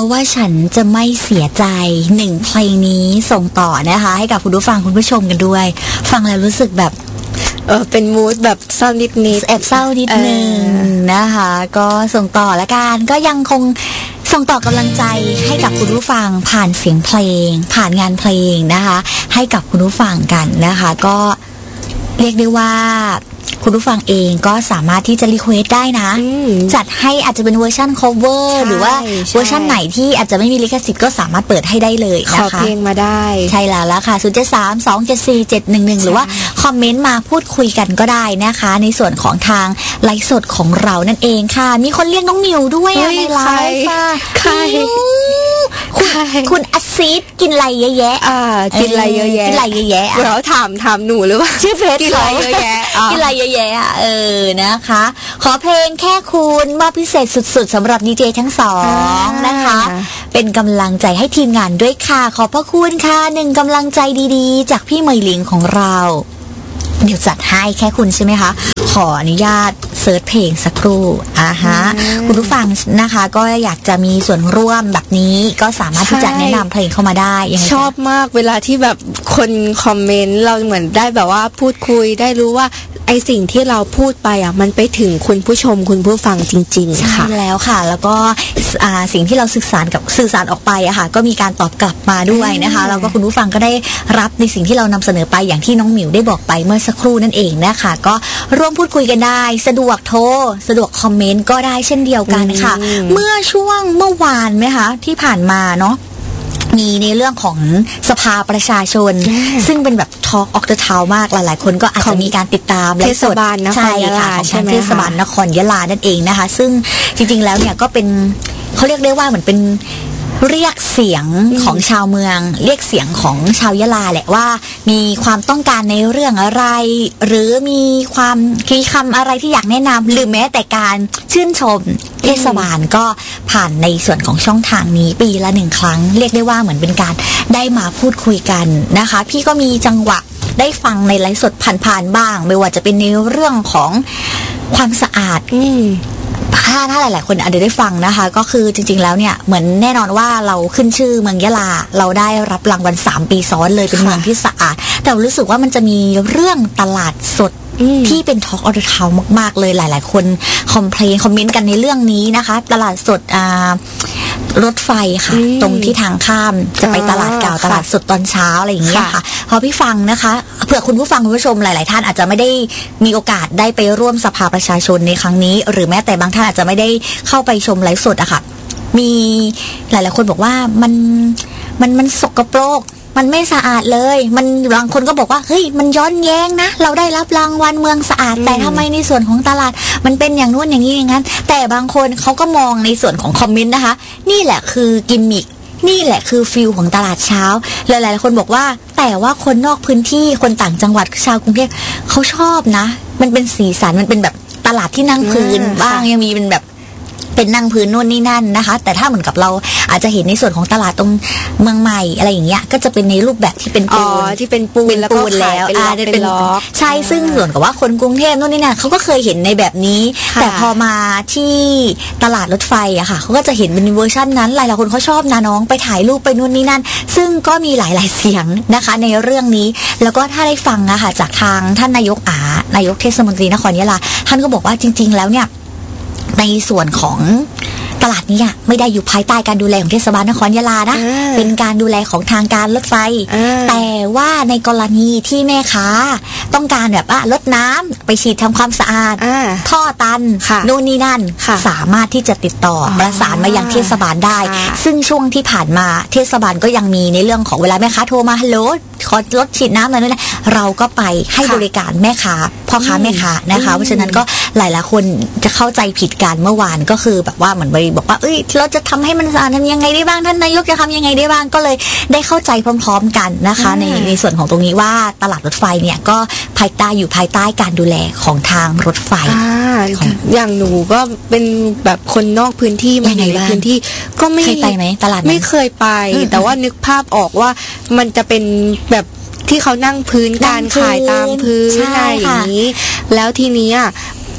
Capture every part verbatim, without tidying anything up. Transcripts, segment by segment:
ว่าฉันจะไม่เสียใจหนึ่งเพลงนี้ส่งต่อนะคะให้กับคุณผู้ฟังคุณผู้ชมกันด้วยฟังแล้วรู้สึกแบบเออเป็นมูดแบบเศร้านิดนิดแอบเศร้านิดนึงนะคะก็ส่งต่อละกันก็ยังคงส่งต่อกำลังใจให้กับคุณผู้ฟังผ่านเสียงเพลงผ่านงานเพลงนะคะให้กับคุณผู้ฟังกันนะคะก็เรียกได้ว่าคุณผู้ฟังเองก็สามารถที่จะรีเควสได้นะจัดให้อาจจะเป็นเวอร์ชัน cover หรือว่าเวอร์ชันไหนที่อาจจะไม่มีลิขสิทธิ์ก็สามารถเปิดให้ได้เลยนะคะขอเพลงมาได้ใช่แล้วละค่ะศูนย์ เจ็ด สาม สอง เจ็ด สี่ เจ็ด หนึ่ง หนึ่งหรือว่าคอมเมนต์มาพูดคุยกันก็ได้นะคะในส่วนของทางไลฟ์สดของเรานั่นเองค่ะมีคนเรียกน้องมิวด้วยในไลฟ์ใครคุณคุณอาซิดกินอะไรเยอะแยะอ่ากินอะไรเยอะแยะกินอะไรเยอะแยะเราถามถามหนูหรือว่าชื่อเพจกินอะไรเยอะแยะกินอะไรเยอะแยะเออนะคะขอเพลงแค่คุณมอบพิเศษสุดๆสำหรับดีเจทั้งสองนะคะเป็นกำลังใจให้ทีมงานด้วยค่ะขอบพระคุณค่ะหนึ่งกำลังใจดีๆจากพี่เหมยหลิงของเราเดี๋ยวจัดให้แค่คุณใช่ไหมคะขออนุญาตเซิร์ชเพลงสักครู่อ่าฮะคุณผู้ฟังนะคะก็อยากจะมีส่วนร่วมแบบนี้ก็สามารถที่จะแนะนำเพลงเข้ามาได้ยังไงชอบมากเวลาที่แบบคนคอมเมนต์เราเหมือนได้แบบว่าพูดคุยได้รู้ว่าไอสิ่งที่เราพูดไปอ่ะมันไปถึงคุณผู้ชมคุณผู้ฟังจริงๆค่ะใช่แล้วค่ะแล้วก็อ่าสิ่งที่เราสื่อสารกับสื่อสารออกไปอะค่ะก็มีการตอบกลับมาด้วยนะคะแล้วก็คุณผู้ฟังก็ได้รับในสิ่งที่เรานำเสนอไปอย่างที่น้องหมิวได้บอกไปเมื่อสักครู่นั่นเองนะคะก็ร่วมพูดคุยกันได้สะดวกโทรสะดวกคอมเมนต์ก็ได้เช่นเดียวกันค่ะเมื่อช่วงเมื่อวานไหมคะที่ผ่านมาเนาะมีในเรื่องของสภาประชาชนซึ่งเป็นแบบ Talk of the Town มากหลายๆคนก็อาจจะมีการติดตามเทศบาลนครยะลาใช่ค่ะของเทศบาลนครยะลานั่นเองนะคะซึ่งจริงๆแล้วเนี่ยก็เป็นเขาเรียกได้ว่าเหมือนเป็นเรียกเสียงของชาวเมืองเรียกเสียงของชาวยะลาแหละว่ามีความต้องการในเรื่องอะไรหรือมีความคีย์คำอะไรที่อยากแนะนำหรือแม้แต่การชื่นชมเทศบาลก็ผ่านในส่วนของช่องทางนี้ปีละหนึ่งครั้งเรียกได้ว่าเหมือนเป็นการได้มาพูดคุยกันนะคะพี่ก็มีจังหวะได้ฟังในไลฟ์สดผ่านๆบ้างไม่ว่าจะเป็นในเรื่องของความสะอาดถ้าถ้าหลายๆคนอาจจะได้ฟังนะคะก็คือจริงๆแล้วเนี่ยเหมือนแน่นอนว่าเราขึ้นชื่อเมืองยะลาเราได้รับรางวัลสามปีซ้อนเลยเป็นเมืองที่สะอาดแต่รู้สึกว่ามันจะมีเรื่องตลาดสดที่เป็น Talk of the Town มากๆเลยหลายๆคนคอมเพลนคอมเมนต์กันในเรื่องนี้นะคะตลาดสดอ่ารถไฟค่ะตรงที่ทางข้ามจะไปตลาดเก่าตลาดสดตอนเช้าอะไรอย่างเงี้ยค่ะพอพี่ฟังนะคะเผื่อคุณผู้ฟังคุณผู้ชมหลายๆท่านอาจจะไม่ได้มีโอกาสได้ไปร่วมสภาประชาชนในครั้งนี้หรือแม้แต่บางท่านอาจจะไม่ได้เข้าไปชมไลฟ์สดอะค่ะมีหลายๆคนบอกว่ามันมันมันสกปรกมันไม่สะอาดเลยมันบางคนก็บอกว่าเฮ้ยมันย้อนแย้งนะเราได้รับรางวัลเมืองสะอาดแต่ทำไมในส่วนของตลาดมันเป็นอย่างนู้นอย่างนี้อย่างนั้นแต่บางคนเขาก็มองในส่วนของคอมเมนต์นะคะนี่แหละคือกิมมิคนี่แหละคือฟิลของตลาดเช้าหลายๆคนบอกว่าแต่ว่าคนนอกพื้นที่คนต่างจังหวัดชาวกรุงเทพเขาชอบนะมันเป็นสีสันมันเป็นแบบตลาดที่นั่งพื้นบ้างยังมีเป็นแบบเป็นนั่งพื้นนู่นนี่นั่นนะคะแต่ถ้าเหมือนกับเราอาจจะเห็นในส่วนของตลาดตรงเมืองใหม่อะไรอย่างเงี้ยก็จะเป็นในรูปแบบที่เป็นปูนที่เป็นปูนแล้วก็แล้วอ่าเป็นล็อกใช่ซึ่งส่วนกับว่าคนกรุงเทพนู่นนี่นั่นเขาก็เคยเห็นในแบบนี้แต่พอมาที่ตลาดรถไฟอะค่ะเขาก็จะเห็นเป็นเวอร์ชันนั้นหลายๆคนเขาชอบนะน้องไปถ่ายรูปไปนู่นนี่นั่นซึ่งก็มีหลายๆเสียงนะคะในเรื่องนี้แล้วก็ถ้าได้ฟังอะค่ะจากทางท่านนายกอานายกเทศมนตรีนครยะลาท่านก็บอกว่าจริงๆแล้วเนี่ยในส่วนของตลาดนี้อ่ะไม่ได้อยู่ภายใต้การดูแลของเทศบาลนครยะลานะเป็นการดูแลของทางการรถไฟแต่ว่าในกรณีที่แม่ค้าต้องการแบบว่าลดน้ำไปฉีดทำความสะอาดท่อตันโน่นนี่นั่นสามารถที่จะติดต่อประสานมายังเทศบาลได้ซึ่งช่วงที่ผ่านมาเทศบาลก็ยังมีในเรื่องของเวลาแม่ค้าโทรมาฮัลโหลขอลดฉีดน้ำหน่อยนะเราก็ไปให้บริการแม่ค้าพ่อค้าแม่ค้านะคะเพราะฉะนั้นก็หลายๆคนจะเข้าใจผิดกันเมื่อวานก็คือแบบว่าเหมือนบอกว่าเอ้ยเราจะทำให้มันสะอาดทำยังไงได้บ้างท่านนายกจะทำยังไงได้บ้างก็เลยได้เข้าใจพร้อมๆกันนะคะในในส่วนของตรงนี้ว่าตลาดรถไฟเนี่ยก็ภายใต้อยู่ภายใต้การดูแลของทางรถไฟอ, อย่างหนูก็เป็นแบบคนนอกพื้นที่มาอยู่ในพื้นที่ก็ไม่เคยไปไหมตลาดไม่เคยไปแต่ว่านึกภาพออกว่ามันจะเป็นแบบที่เขานั่งพื้นการขายตามพื้นอะไรอย่างนี้แล้วทีนี้ท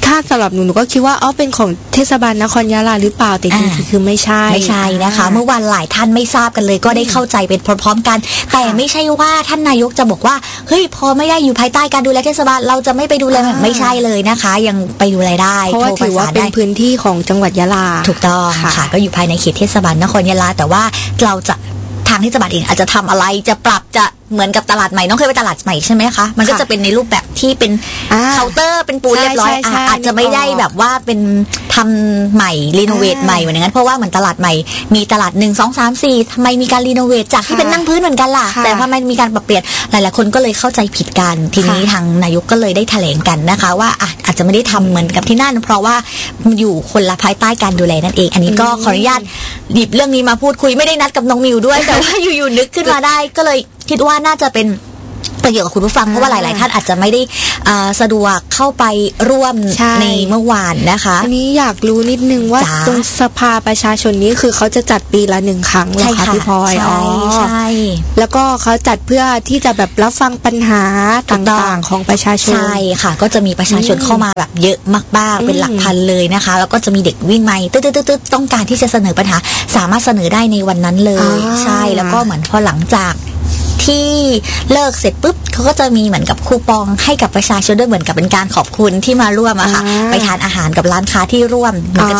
ถ้าสำหรับหนูหนูก็คิดว่าอ๋อเป็นของเทศบาลนครยะลาหรือเปล่าแต่จริงๆคือไม่ใช่ไม่ใช่นะคะเมื่อวานหลายท่านไม่ทราบกันเลยก็ได้เข้าใจเป็นพร้อมๆกันแต่ไม่ใช่ว่าท่านนายกจะบอกว่าเฮ้ยพอไม่ได้อยู่ภายใต้การดูแลเทศบาลเราจะไม่ไปดูแลไม่ใช่เลยนะคะยังไปดูแลได้เพราะว่าถือว่าเป็นพื้นที่ของจังหวัดยะลาถูกต้องค่ะก็อยู่ภายในเขตเทศบาลนครยะลาแต่ว่าเราจะทางเทศบาลเองอาจจะทำอะไรจะปรับจะเหมือนกับตลาดใหม่น้องเคยไปตลาดใหม่ใช่ไหมคะมันก็จะเป็นในรูปแบบที่เป็นเคาน์เตอร์เป็นปูนเรียบร้อยอาจจะไม่ได้แบบว่าเป็นทำใหม่รีโนเวทใหม่เหมือนงั้นเพราะว่าเหมือนตลาดใหม่มีตลาดหนึ่งสองสามสี่ทำไมมีการรีโนเวทจากที่เป็นนั่งพื้นเหมือนกันล่ะแต่ทำไมมีการปรับเปลี่ยนหลายๆคนก็เลยเข้าใจผิดกันทีนี้ทางนายกก็เลยได้แถลงกันนะคะว่าอาจจะไม่ได้ทำเหมือนกับที่นั่นเพราะว่าอยู่คนละภายใต้การดูแลนั่นเองอันนี้ก็ขออนุญาตหยิบเรื่องนี้มาพูดคุยไม่ได้นัดกับน้องมิวด้วยแต่ว่าอยู่ๆนึกขึ้นมาได้ก็เลยคิดว่าน่าจะเป็นประโยชน์กับคุณผู้ฟังเพราะว่าหลายๆท่านอาจจะไม่ได้สะดวกเข้าไปร่วม ใน, ในเมื่อวานนะคะอันนี้อยากรู้นิดนึงว่าตรงสภาประชาชนนี้คือเขาจะจัดปีละหนึ่งครั้งเหรอคะพี่พลอยอ๋อใช่แล้วก็เขาจัดเพื่อที่จะแบบรับฟังปัญหาต่างๆของประชาชนใช่ค่ะก็จะมีประชาชนเข้ามาแบบเยอะมากๆเป็นหลักพันเลยนะคะแล้วก็จะมีเด็กวิ่งไมค์ตึ๊ดๆๆต้องการที่จะเสนอปัญหาสามารถเสนอได้ในวันนั้นเลยใช่แล้วก็เหมือนพอหลังจากที่เลิกเสร็จปุ๊บเขาก็จะมีเหมือนกับคูปองให้กับประชาชนด้วยเหมือนกับเป็นการขอบคุณที่มาร่วมอะค่ะไปทานอาหารกับร้านค้าที่ร่วมเหมือนกับ